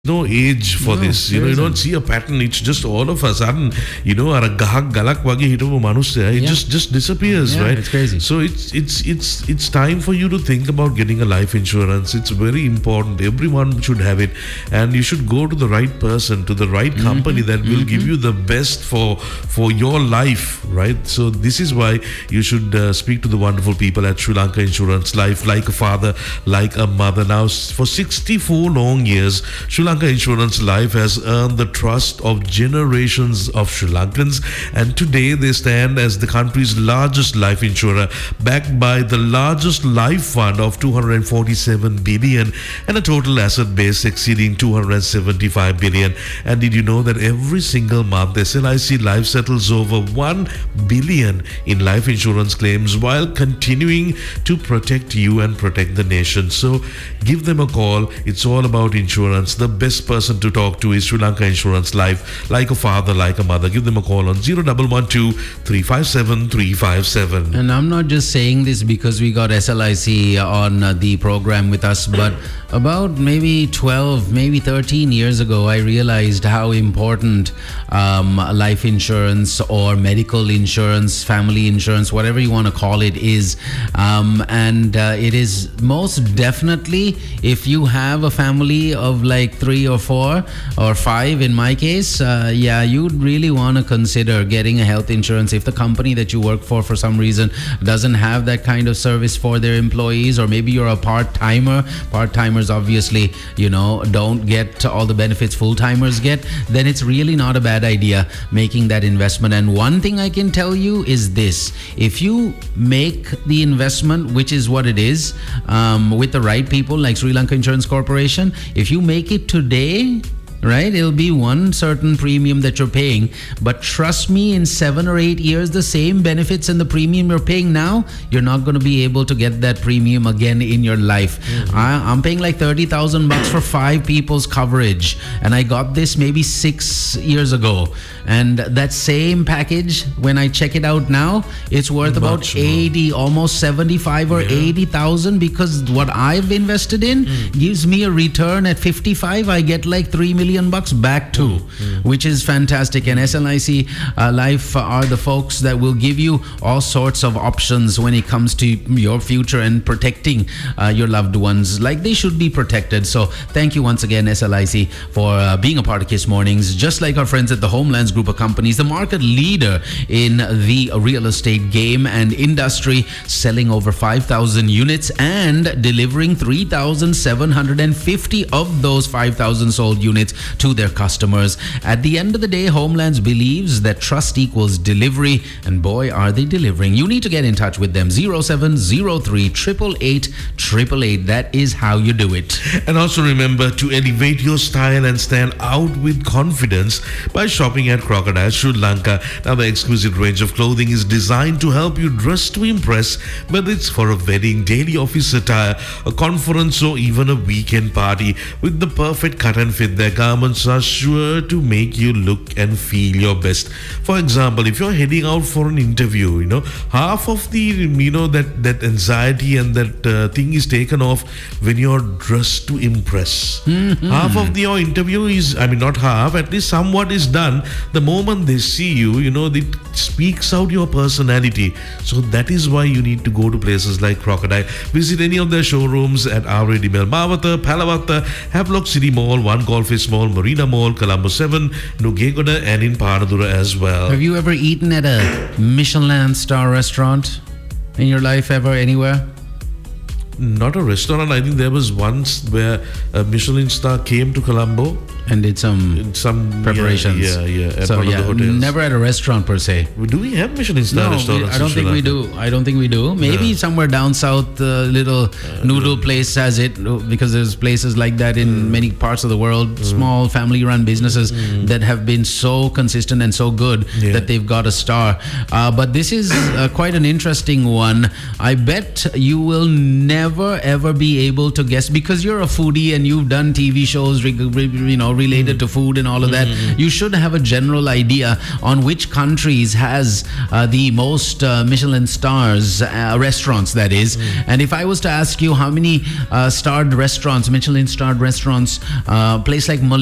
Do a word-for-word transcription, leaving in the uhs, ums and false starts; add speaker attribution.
Speaker 1: no age for
Speaker 2: No,
Speaker 1: this. You know,
Speaker 2: there
Speaker 1: you don't
Speaker 2: isn't.
Speaker 1: see a pattern. It's just all of a sudden, you know, ar gahak galak wagi hitapu manusya, it
Speaker 2: Yeah.
Speaker 1: just just disappears,
Speaker 2: Yeah,
Speaker 1: right?
Speaker 2: it's crazy.
Speaker 1: So it's it's it's it's time for you to think about getting a life insurance. It's very important. Everyone should have it, and you should go to the right person, to the right company that will give you the best for for your life, right? So this is why you should uh, speak to the wonderful people at Sri Lanka Insurance Life, like a father, like a mother. Now, s- for sixty-four long years, Sri Lanka Insurance Life has earned the trust of generations of Sri Lankans, and today they stand as the country's largest life insurer, backed by the largest life fund of two hundred forty-seven billion and a total asset base exceeding two hundred seventy-five billion. And did you know that every single month S L I C Life settles over one billion in life insurance claims while continuing to protect you and protect the nation? So give them a call. It's all about insurance. The best person to talk to is Sri Lanka Insurance Life, like a father, like a mother. Give them a call on zero one one two, three five seven, three five seven.
Speaker 2: And I'm not just saying this because we got S L I C on uh, the program with us, but about maybe twelve, maybe thirteen years ago, I realized how important um, life insurance or medical insurance, family insurance, whatever you want to call it, is. Um, and uh, it is most definitely, if you have a family of like three or four or five, in my case, uh, yeah, you'd really want to consider getting a health insurance if the company that you work for, for some reason, doesn't have that kind of service for their employees, or maybe you're a part-timer. Part-timers obviously, you know, don't get all the benefits full-timers get. Then it's really not a bad idea making that investment. And one thing I can tell you is this: if you make the investment, which is what it is, um, with the right people like Sri Lanka Insurance Corporation, if you make it today, right, it'll be one certain premium that you're paying, but trust me, in seven or eight years, the same benefits and the premium you're paying now, you're not going to be able to get that premium again in your life. I, I'm paying like thirty thousand bucks for five people's coverage, and I got this maybe six years ago, and that same package, when I check it out now, it's worth about
Speaker 1: Much more.
Speaker 2: eighty, almost seventy-five or
Speaker 1: Yeah.
Speaker 2: eighty thousand, because what I've invested in gives me a return at fifty-five. I get like three million bucks back too, which is fantastic. And S L I C uh, Life are the folks that will give you all sorts of options when it comes to your future and protecting uh, your loved ones like they should be protected. So thank you once again, S L I C, for uh, being a part of Kiss Mornings. Just like our friends at the Homelands Group of Companies, the market leader in the real estate game and industry, selling over five thousand units and delivering three thousand seven hundred fifty of those five thousand sold units to their customers. At the end of the day, Homelands believes that trust equals delivery, and boy, are they delivering. You need to get in touch with them. zero seven zero three, eight eight eight, eight eight eight. That is how you do it.
Speaker 1: And also remember to elevate your style and stand out with confidence by shopping at Crocodile Sri Lanka. Now, the exclusive range of clothing is designed to help you dress to impress, whether it's for a wedding, daily office attire, a conference, or even a weekend party. With the perfect cut and fit, their garments are sure to make you look and feel your best. For example, if you're heading out for an interview, you know, half of the, you know, that, that anxiety and that uh, thing is taken off when you're dressed to impress. Half of the, your interview is, I mean, not half, at least somewhat is done the moment they see you. You know, it speaks out your personality. So that is why you need to go to places like Crocodile. Visit any of their showrooms at R A D Mel Mawata, Palawata, Havelock City Mall, One Golf Mall, Marina Mall, Colombo seven, Nugegoda, and in Paradura as well.
Speaker 2: Have you ever eaten at a Michelin star restaurant in your life, ever, anywhere?
Speaker 1: Not a restaurant. I think there was once where a Michelin star came to Colombo.
Speaker 2: And did some
Speaker 1: In some
Speaker 2: preparations.
Speaker 1: Yeah, yeah, yeah, at
Speaker 2: so
Speaker 1: one
Speaker 2: yeah,
Speaker 1: of the hotels.
Speaker 2: never at a restaurant per se.
Speaker 1: Do we have Michelin star
Speaker 2: No, we,
Speaker 1: restaurants?
Speaker 2: I don't
Speaker 1: in Sri
Speaker 2: think we
Speaker 1: Lanka?
Speaker 2: do. I don't think we do. Maybe
Speaker 1: No.
Speaker 2: somewhere down south, a little noodle place has it, because there's places like that in many parts of the world. Small family-run businesses that have been so consistent and so good
Speaker 1: Yeah.
Speaker 2: that they've got a star. Uh, but this is uh, quite an interesting one. I bet you will never ever be able to guess, because you're a foodie and you've done T V shows, reg- re- you know, related to food and all of that, you should have a general idea on which countries has uh, the most uh, Michelin stars, uh, restaurants that is. And if I was to ask you how many uh, starred restaurants, Michelin starred restaurants, uh, place like